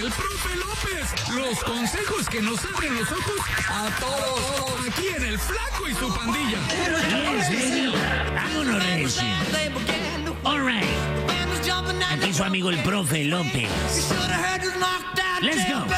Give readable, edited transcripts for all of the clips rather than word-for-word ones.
al profe López. Los consejos que nos abren los ojos a todos. Aquí en El Flaco y su pandilla. Vámonos, Reyes. All right. Aquí su amigo el profe López. Let's go.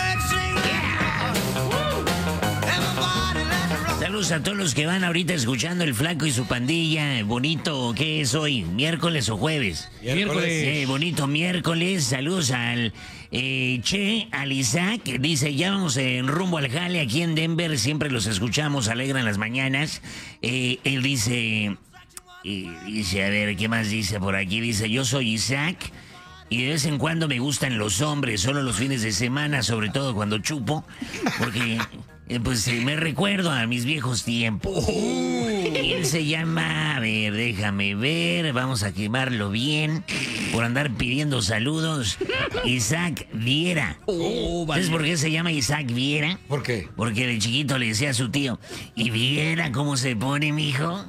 Saludos a todos los que van ahorita escuchando El Flaco y su pandilla. Bonito, ¿qué es hoy? ¿Miércoles o jueves? Miércoles. Bonito miércoles. Saludos al al Isaac. Dice, ya vamos en rumbo al jale aquí en Denver. Siempre los escuchamos, alegran las mañanas. Él dice, a ver, ¿qué más dice por aquí? Dice, yo soy Isaac y de vez en cuando me gustan los hombres, solo los fines de semana, sobre todo cuando chupo, porque... Pues me recuerdo a mis viejos tiempos. Y él se llama, a ver, déjame ver, vamos a quemarlo bien, por andar pidiendo saludos, Isaac Viera. ¿Sabes por qué se llama Isaac Viera? ¿Por qué? Porque de chiquito le decía a su tío, ¿y Viera cómo se pone, mijo?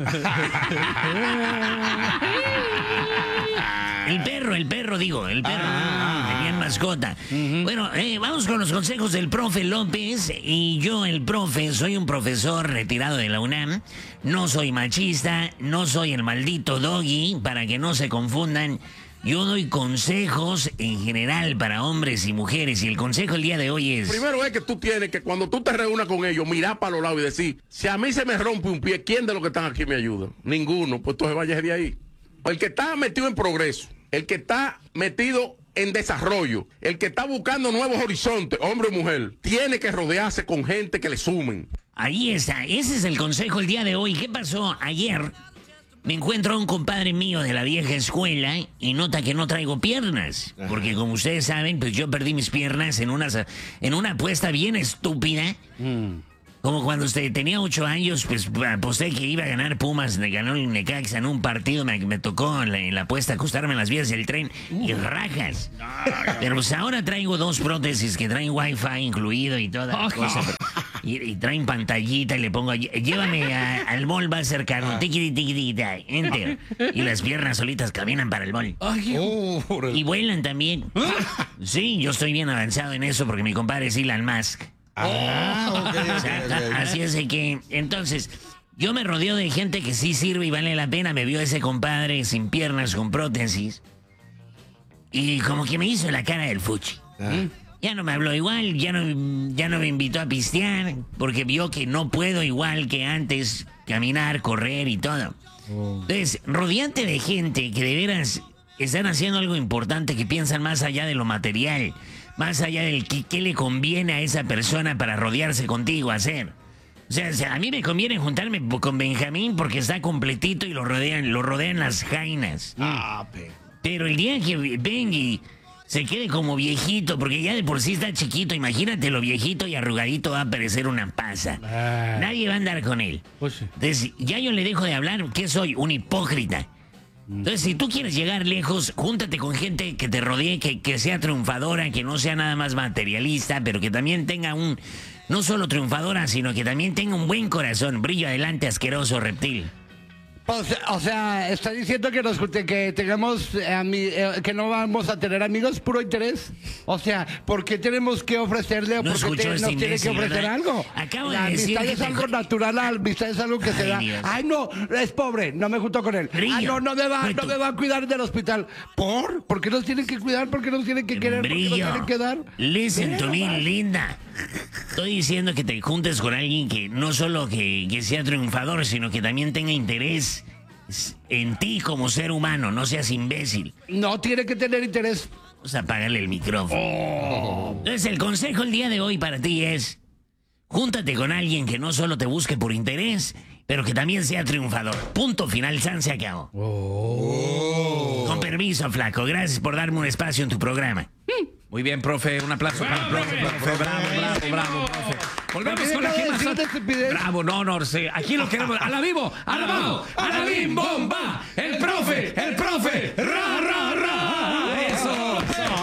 El perro. Tenían mascota. Bueno, vamos con los consejos del profe López. Y yo, el profe, soy un profesor retirado de la UNAM. No soy machista, no soy el maldito doggy, para que no se confundan. Yo doy consejos en general para hombres y mujeres. Y el consejo el día de hoy es... Primero es que tú tienes que cuando tú te reúnas con ellos, mirar para los lados y decir, si a mí se me rompe un pie, ¿quién de los que están aquí me ayuda? Ninguno, pues tú se vayas de ahí. El que está metido en progreso, el que está metido en desarrollo, el que está buscando nuevos horizontes, hombre o mujer, tiene que rodearse con gente que le sumen. Ahí está, ese es el consejo el día de hoy. ¿Qué pasó? Ayer me encuentro a un compadre mío de la vieja escuela y nota que no traigo piernas. Porque como ustedes saben, pues yo perdí mis piernas en una apuesta bien estúpida. Como cuando usted tenía 8 años, pues aposté que iba a ganar Pumas, ganó el Necaxa en un partido, me tocó en la apuesta acostarme en las vías del tren y rajas. Pero pues ahora traigo 2 prótesis que traen wifi incluido y toda la cosa. Y traen pantallita y le pongo, llévame al mall, va a ser caro, enter. Y las piernas solitas caminan para el mall. Y vuelan también. Sí, yo estoy bien avanzado en eso porque mi compadre es Elon Musk. Así es de que, entonces, yo me rodeo de gente que sí sirve y vale la pena. Me vio ese compadre sin piernas, con prótesis, y como que me hizo la cara del fuchi. Ya no me habló igual, ya no me invitó a pistear, porque vio que no puedo igual que antes caminar, correr y todo. Entonces, rodeante de gente que de veras están haciendo algo importante, que piensan más allá de lo material, más allá del qué le conviene a esa persona para rodearse contigo a hacer. O sea, a mí me conviene juntarme con Benjamín porque está completito y lo rodean las jainas. Pero el día que Benji se quede como viejito, porque ya de por sí está chiquito, imagínate lo viejito y arrugadito, va a parecer una pasa. Nadie va a andar con él. Entonces, ya yo le dejo de hablar, ¿qué soy? Un hipócrita. Entonces, si tú quieres llegar lejos, júntate con gente que te rodee, que sea triunfadora, que no sea nada más materialista, pero que también tenga no solo triunfadora, sino que también tenga un buen corazón. Brillo adelante, asqueroso reptil. O sea, está diciendo que tengamos que no vamos a tener amigos puro interés. O sea, ¿por qué tenemos que ofrecerle o No por qué escuchó nos tiene que ofrecer ¿verdad? algo? Acabo La de decir amistad es algo natural, la amistad es algo que se da. Dios. Ay, no, es pobre, no me junto con él. Brillo. Ay, no me va a cuidar del hospital. ¿Por qué nos tienen que cuidar? ¿Por qué nos tienen que querer? ¿Por qué nos tienen que dar? Listen to me, linda. Estoy diciendo que te juntes con alguien que no solo que sea triunfador, sino que también tenga interés en ti como ser humano, no seas imbécil. No tiene que tener interés. Vamos a apagarle el micrófono. Entonces, el consejo el día de hoy para ti es: júntate con alguien que no solo te busque por interés, pero que también sea triunfador. Punto final, san, se acabó. Con permiso, flaco. Gracias por darme un espacio en tu programa. Muy bien, profe. Un aplauso para el profe. Bravo, profe. Volvemos con la más. Bravo, no sé. Aquí lo queremos. A la vivo, a la vamos, a la bim bomba. El profe, ra. Eso.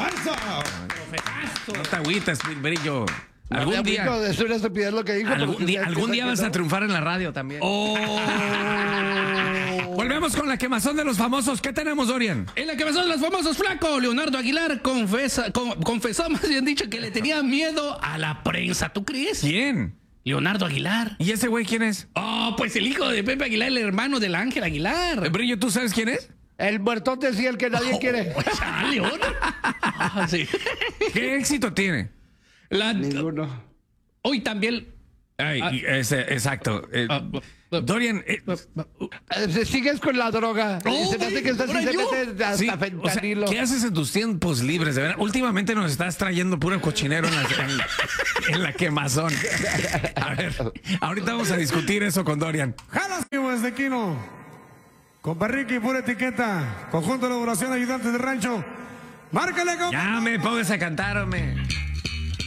No te agüites, Brillo. Algún día. Es una estupidez lo que dijo. Algún día vas a triunfar en la radio también. Volvemos con la quemazón de los famosos. ¿Qué tenemos, Dorian? En la quemazón de los famosos, flaco, Leonardo Aguilar confesó, más bien dicho, que le tenía miedo a la prensa. ¿Tú crees? ¿Quién? Leonardo Aguilar. ¿Y ese güey quién es? Oh, pues el hijo de Pepe Aguilar, el hermano del Ángel Aguilar. Brillo, ¿tú sabes quién es? El muertote sí, el que nadie quiere. Chale, sí. ¿Qué éxito tiene? Ninguno. Hoy también. Ay, exacto. Dorian, Sigues con la droga. Se me hace que estás ¿ahora yo? hasta sí, fentanilo. ¿qué haces en tus tiempos libres? De verdad, últimamente nos estás trayendo puro cochinero en la quemazón. A ver, ahorita vamos a discutir eso con Dorian. Jalas, desde Quino. Con Barriqui, pura etiqueta. Conjunto de elaboración, ayudantes de rancho. Márcale, Ya me pongas a cantar, hombre.